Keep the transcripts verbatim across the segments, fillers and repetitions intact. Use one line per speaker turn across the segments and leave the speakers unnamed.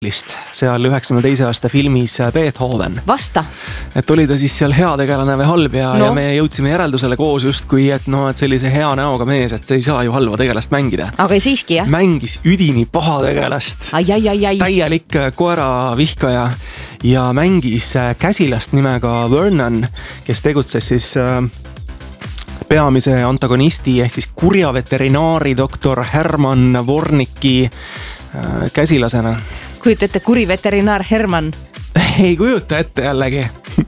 seal üheksakümne teise aasta filmis Beethoven.
Vasta.
Et oli ta siis seal hea tegelane või halb ja,
no.
ja me jõudsime järeldusele koos justkui, et no, et sellise hea näoga mees, et see ei saa ju halva tegelast mängida.
Aga siiski, jah?
Mängis üdini paha tegelast.
Ai, ai, ai, ai.
Täielik koera vihkaja ja mängis käsilast nimega Vernon, kes tegutses siis peamise antagonisti ehk siis kurja veterinaari doktor Herman Warnicki käsilasena.
Kujut ette kuri veterinaar Herman.
Ei kujuta ette jällegi.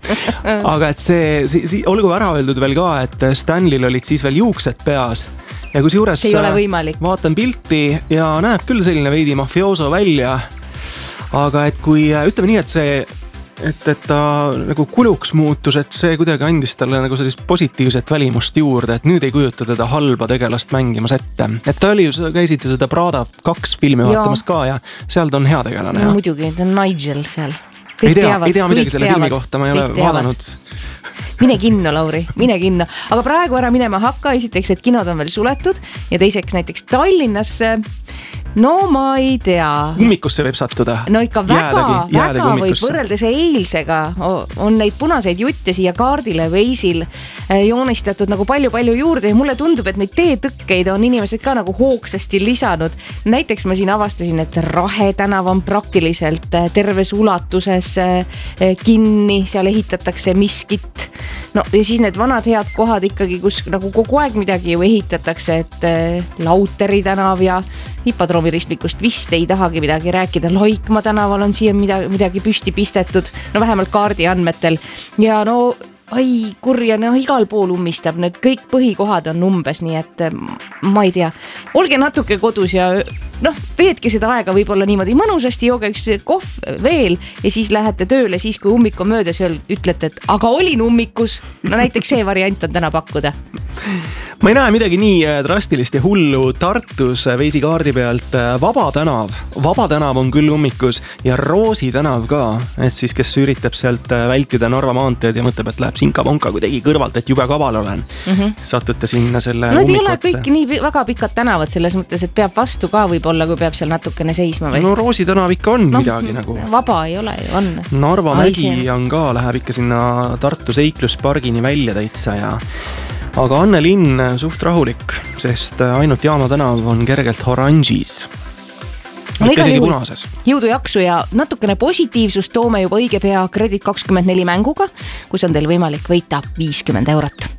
Aga et see, see, see, olgu ära öeldud veel ka, et Stanleyl olid siis veel juuksed peas. Ja kus juures
see ei ole võimalik.
Vaatan pilti ja näeb küll selline veidi mafioso välja. Aga et kui, ütleme nii, et see et, et ta nagu kuluks muutus, et see kuidagi andis talle nagu sellist positiivset välimust juurde, et nüüd ei kujuta teda halba tegelast mängimas ette. Et ta oli ju, käisid ju seda Prada kaks filmi vaatamas ka ja seal ta on hea tegelane.
No, muidugi, ta on Nigel seal.
Kõik ei tea, teavad, ei tea midagi selle teavad, filmi kohta, ma ei ole teavad. Vaadanud.
Mine kinno, Lauri, mine kinno. Aga praegu ära minema hakka, esiteks, et kinod on veel suletud ja teiseks näiteks Tallinnas. No ma ei tea.
Ummikusse võib sattuda.
No ikka väga,
jäädagi,
väga võib võrreldes eilsega. On neid punaseid jutte siia kaardile veisil joonistatud nagu palju-palju juurde ja mulle tundub, et neid teetõkkeid on inimesed ka nagu hoogsasti lisanud. Näiteks ma siin avastasin, et Rahe tänav on praktiliselt terves ulatuses kinni, seal ehitatakse miskit. No ja siis need vanad head kohad ikkagi, kus nagu kogu aeg midagi ju ehitatakse, et Lauteri tänav ja Hipodroomiristmikust vist ei tahagi midagi rääkida. Laikma tänaval on siia midagi, midagi püsti pistetud, no vähemalt kaardi andmetel. Ja no ai kurja, no igal pool ummistab, need kõik põhikohad on umbes, nii et ma ei tea. Olge natuke kodus ja noh, veetke seda aega võib-olla niimoodi mõnusasti, jooge üks kohv veel ja siis lähete tööle siis, kui ummik on möödas ja ütlete, et aga olin ummikus. No näiteks see variant on täna pakkuda.
Ma ei näe midagi nii drastilist ja hullu Tartus Veisi kaardi pealt. Vaba tänav. Vaba tänav on küll ummikus ja Roosi tänav ka. Et siis, kes üritab sealt vältida Narva maanteed ja mõtleb, et läheb sinka-vonka kuidagi kõrvalt, et jube kaval olen. Mm-hmm. Satute sinna selle
no,
ummikotse.
No ei ole kõik nii väga pikad tänavad selles mõttes, et peab vastu ka võib-olla, kui peab seal natukene seisma või?
No Roosi tänav ikka on no, midagi nagu.
Vaba ei ole ju, on.
Narva mägi on ka, läheb ikka sinna Tartu Seikluspargini välja täitsa ja aga Anne linn suht rahulik, sest ainult Jaama tänav on kergelt oranžis. Ikka isegi punases.
Jõudu jaksu ja natukene positiivsust toome juba õige pea Credit kakskümmend neli mänguga, kus on teil võimalik võita viiskümmend eurot.